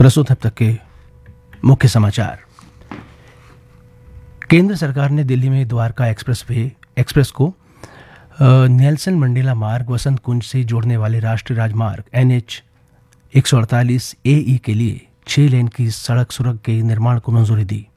प्रस्तुत अब तक के मुख्य समाचार। केंद्र सरकार ने दिल्ली में द्वारका एक्सप्रेस को नेल्सन मंडेला मार्ग वसंत कुंज से जोड़ने वाले राष्ट्रीय राजमार्ग NH 148 AE के लिए 6 लेन की सड़क सुरंग के निर्माण को मंजूरी दी।